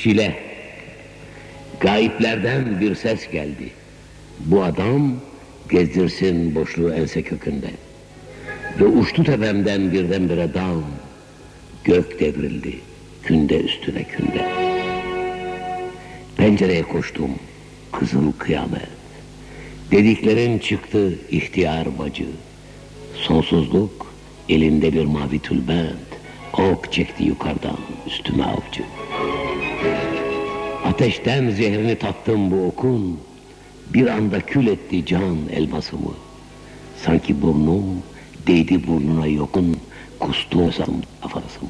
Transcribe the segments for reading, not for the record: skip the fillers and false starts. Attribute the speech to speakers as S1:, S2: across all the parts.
S1: Çile. Gayiplerden bir ses geldi. Bu adam gezdirsin boşluğu ense kökünde. Ve uçtu tepemden birdenbire dağ. Gök devrildi, künde üstüne künde. Pencereye koştum, kızıl kıyamet. Dediklerin çıktı ihtiyar bacı. Sonsuzluk, elinde bir mavi tülbent. Ok çekti yukarıdan üstüme avcı. Ateşten zehrini tattım bu okun. Bir anda kül etti can elmasımı. Sanki burnum değdi burnuna yokun. Kustu afasımı.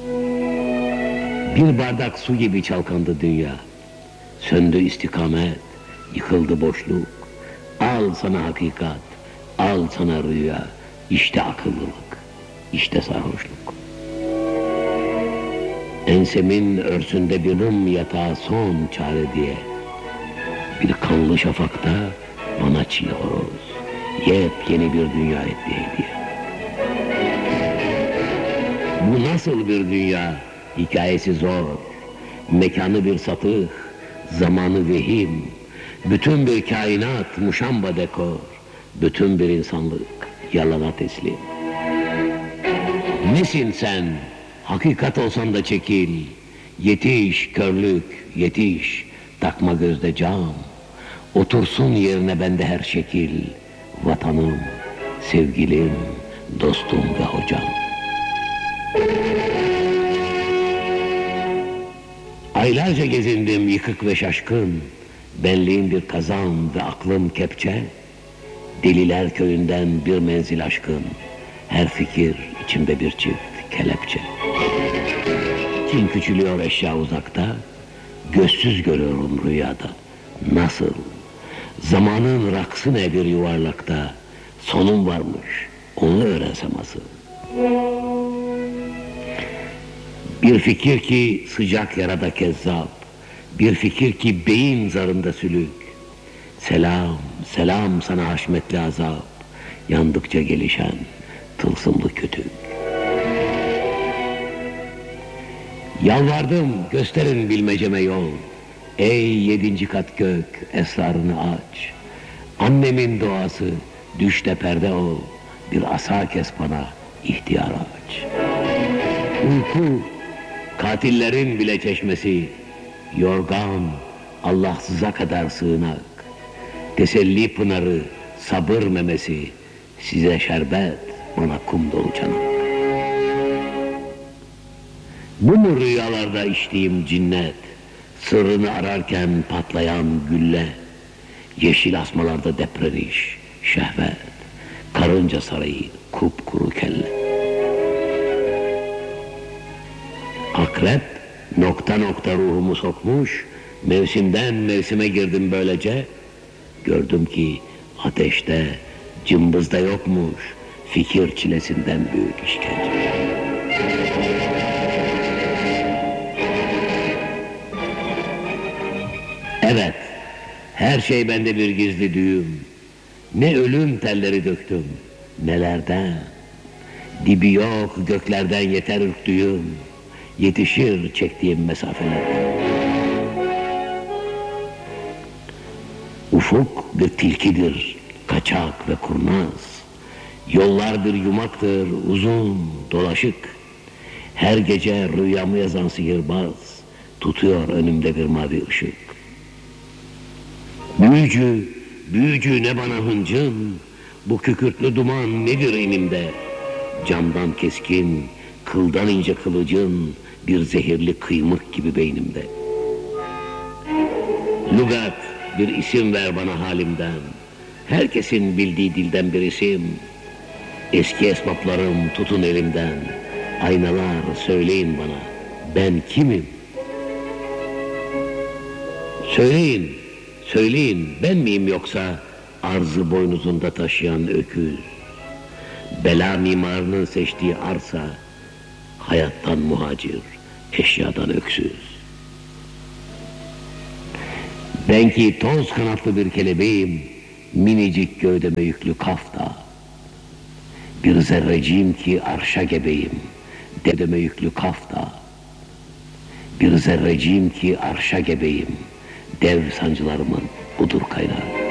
S1: Bir bardak su gibi çalkandı dünya. Söndü istikamet, yıkıldı boşluk. Al sana hakikat, al sana rüya. İşte akıllılık, işte sarhoşluk. Ensemin örsünde bir rum yatağı son çare diye. Bir kanlı şafakta bana çiğ horoz, yepyeni bir dünya etti hediye. Bu nasıl bir dünya, hikayesi zor, mekanı bir satıh, zamanı vehim, bütün bir kainat muşamba dekor, bütün bir insanlık yalana teslim. Nesin sen, hakikat olsan da çekil, yetiş körlük, yetiş, takma gözde cam, otursun yerine bende her şekil, vatanım, sevgilim, dostum ve hocam. Aylarca gezindim yıkık ve şaşkın, benliğim bir kazan ve aklım kepçe, deliler köyünden bir menzil aşkın, her fikir içimde bir çift kelepçe. Kim küçülüyor eşya uzakta, gözsüz görüyorum rüyada. Nasıl? Zamanın raksı ne bir yuvarlakta, sonum varmış, onu öğrensem asıl. Bir fikir ki sıcak yarada kezzap, bir fikir ki beyin zarında sülük. Selam, selam sana haşmetli azap, yandıkça gelişen tılsımlı kötülük. Yalvardım gösterin bilmeceme yol, ey 7. kat gök esrarını aç. Annemin duası düşte perde ol, bir asa kes bana ihtiyar aç. Uyku katillerin bile çeşmesi, yorgan Allahsıza kadar sığınak. Teselli pınarı sabır memesi, size şerbet bana kum dolu çanak. Bu mu rüyalarda içtiğim cinnet, sırrını ararken patlayan gülle, yeşil asmalarda depreriş, şehvet, karınca sarayı kupkuru kelle. Akrep nokta nokta ruhumu sokmuş, mevsimden mevsime girdim böylece. Gördüm ki ateşte, cımbızda yokmuş fikir çilesinden büyük işkence. Evet, her şey bende bir gizli düğüm. Ne ölüm telleri döktüm, nelerden. Dibi yok göklerden yeter ürktüğüm, yetişir çektiğim mesafelerden. Ufuk bir tilkidir, kaçak ve kurnaz. Yollar bir yumaktır, uzun, dolaşık. Her gece rüyamı yazan sihirbaz tutuyor önümde bir mavi ışık. Büyücü, büyücü ne bana hıncın, bu kükürtlü duman nedir inimde? Camdan keskin, kıldan ince kılıcın, bir zehirli kıymık gibi beynimde. Lugat, bir isim ver bana halimden, herkesin bildiği dilden bir isim. Eski esbaplarım tutun elimden, aynalar söyleyin bana, ben kimim? Söyleyin, söyleyin, ben miyim yoksa arzı boynuzunda taşıyan öküz? Bela mimarının seçtiği arsa, hayattan muhacir, eşyadan öksüz. Ben ki toz kanatlı bir kelebeğim, minicik gövdeme yüklü kafta. Bir zerreciyim ki arşa gebeyim, dedeme yüklü kafta. Bir zerreciyim ki arşa gebeyim. Dev sancılarımın budur kaynağı.